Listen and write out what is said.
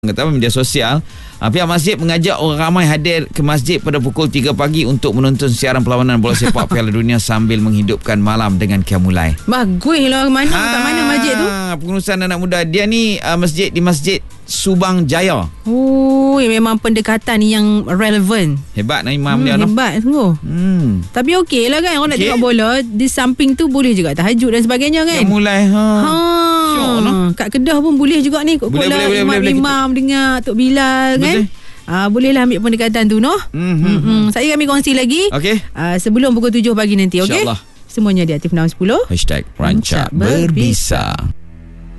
Kata media sosial, pihak masjid mengajak orang ramai hadir ke masjid pada pukul 3 pagi untuk menonton siaran perlawanan bola sepak Piala Dunia sambil menghidupkan malam dengan qiyamul-lail. Baguslah mana kat mana masjid tu? Pengurusan anak muda. Dia ni masjid di Masjid Subang Jaya. Oh, memang pendekatan yang relevan. Hebat nah imam dia. Hebat sungguh. Tapi okey lah kan, orang nak tengok bola, di samping tu boleh juga tahajud dan sebagainya kan. Mulai syok no. Kat Kedah pun boleh juga ni. Boleh, imam dengar Tok Bilal kan. Bolehlah ambil pendekatan tu noh. Saya kami kongsi lagi. Okey. Sebelum pukul 7 pagi nanti, okey? InsyaAllah. Semuanya di Aktif 610 #Rancak Berbisa.